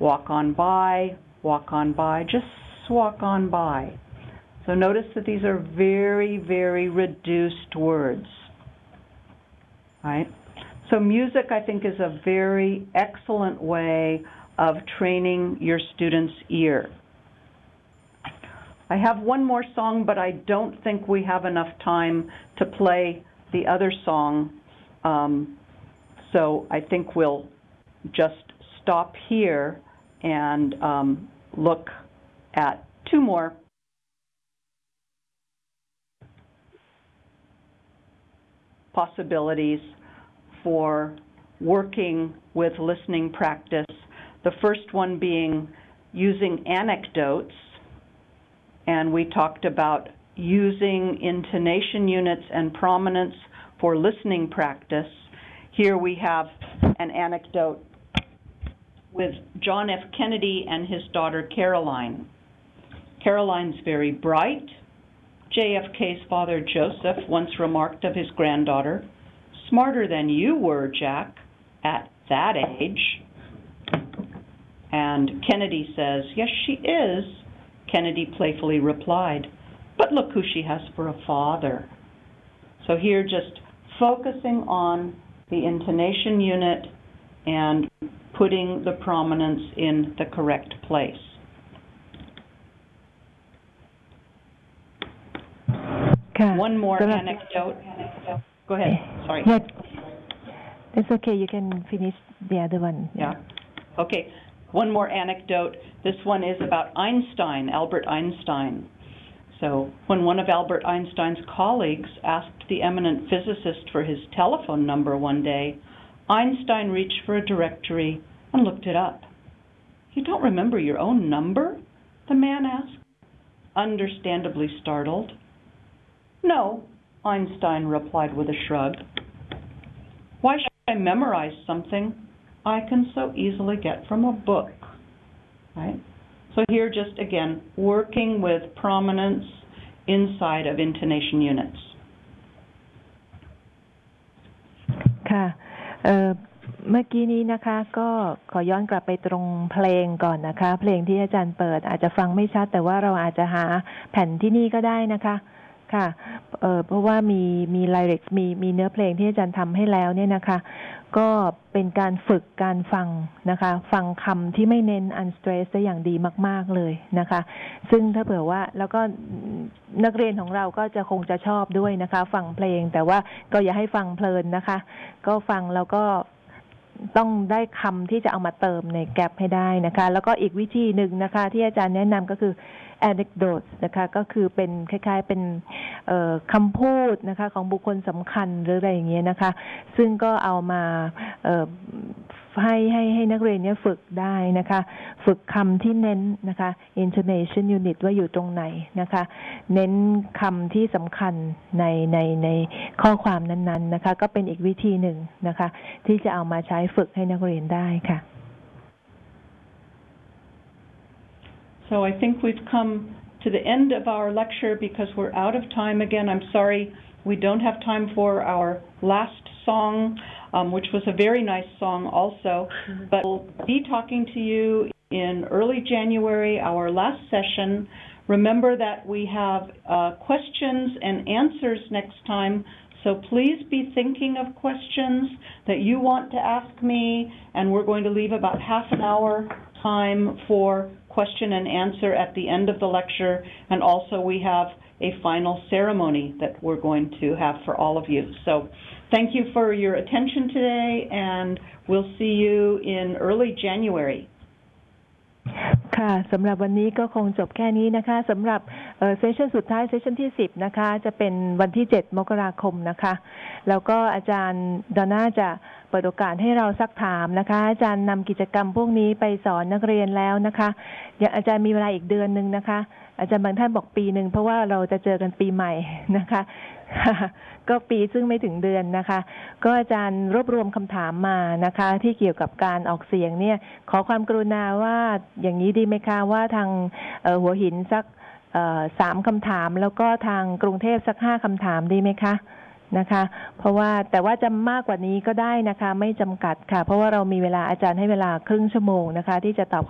walk on by, just walk on by. So notice that these are very, very reduced words, right? So music, I think, is a very excellent way of training your students' ear. I have one more song, but I don't think we have enough time to play the other song. So I think we'll just stop here and look at two more. Possibilities for working with listening practice. The first one being using anecdotes, and we talked about using intonation units and prominence for listening practice. Here we have an anecdote with John F. Kennedy and his daughter Caroline. Caroline's very bright. JFK's father Joseph once remarked of his granddaughter, "Smarter than you were, Jack, at that age." And Kennedy says, "Yes, she is." Kennedy playfully replied, "But look who she has for a father." So here just focusing on the intonation unit and putting the prominence in the correct place. One more anecdote. Go ahead. Sorry. Yeah, it's okay. You can finish the other one. Yeah. Okay. One more anecdote. This one is about Einstein, Albert Einstein. So when one of Albert Einstein's colleagues asked the eminent physicist for his telephone number one day, Einstein reached for a directory and looked it up. "You don't remember your own number?" the man asked, understandably startled. "No," Einstein replied with a shrug. "Why should I memorize something I can so easily get from a book?" Right? So here just again, working with prominence inside of intonation units. ค่ะเมื่อกี้นี้นะคะก็ขอย้อนกลับไปตรงเพลงก่อนนะคะเพลงที่อาจารย์เปิดอาจจะฟังไม่ชัดแต่ว่าเราอาจจะหาแผ่นที่นี่ก็ได้นะคะค่ะเพราะว่ามีไลริกส์มีเนื้อเพลงที่อาจารย์ทำให้แล้วเนี่ยนะคะก็เป็นการฝึกการฟังนะคะฟังคำที่ไม่เน้น unstressed ได้อย่างดีมากๆเลยนะคะซึ่งถ้าเผื่อว่าแล้วก็นักเรียนของเราก็จะคงจะชอบด้วยนะคะฟังเพลงแต่ว่าก็อย่าให้ฟังเพลินนะคะก็ฟังแล้วก็ต้องได้คำที่จะเอามาเติมในแกปให้ได้นะคะแล้วก็อีกวิธีหนึ่งนะคะที่อาจารย์แนะนำก็คือ anecdotes นะคะก็คือเป็นคล้ายๆเป็นคำพูดนะคะของบุคคลสำคัญหรืออะไรอย่างเงี้ยนะคะซึ่งก็เอามาให้นักเรียนเนี่ยฝึกได้นะคะฝึกคำที่เน้นนะคะ intonation unit ว่าอยู่ตรงไหนนะคะเน้นคำที่สำคัญในข้อความนั้นๆนะคะก็เป็นอีกวิธีหนึ่งนะคะที่จะเอามาใช้ฝึกให้นักเรียนได้ค่ะ So I think we've come to the end of our lecture because we're out of time again. I'm sorry we don't have time for our last song, which was a very nice song also, but we'll be talking to you in early January, our last session. Remember that we have questions and answers next time, so please be thinking of questions that you want to ask me, and we're going to leave about half an hour time for question and answer at the end of the lecture, and also we have a final ceremony that we're going to have for all of you. So thank you for your attention today, and we'll see you in early January. ค่ะสำหรับวันนี้ก็คงจบแค่นี้นะคะสำหรับเซสชั่นสุดท้ายเซสชั่นที่10นะคะจะเป็นวันที่7 มกราคมนะคะแล้วก็อาจารย์ดอน่าจะเปิดโอกาสให้เราซักถามนะคะอาจารย์นำกิจกรรมพวกนี้ไปสอนนักเรียนแล้วนะคะอาจารย์มีเวลาอีกเดือนนึงนะคะอาจารย์บางท่านบอกปีนึงเพราะว่าเราจะเจอกันปีใหม่นะคะก็ปีซึ่งไม่ถึงเดือนนะคะก็อาจารย์รวบรวมคำถามมานะคะที่เกี่ยวกับการออกเสียงเนี่ยขอความกรุณาว่าอย่างนี้ดีไหมคะว่าทางหัวหินสัก3 คำถามแล้วก็ทางกรุงเทพสัก5 คำถามดีไหมคะนะคะเพราะว่าแต่ว่าจะมากกว่านี้ก็ได้นะคะไม่จำกัดค่ะเพราะว่าเรามีเวลาอาจารย์ให้เวลาครึ่งชั่วโมงนะคะที่จะตอบ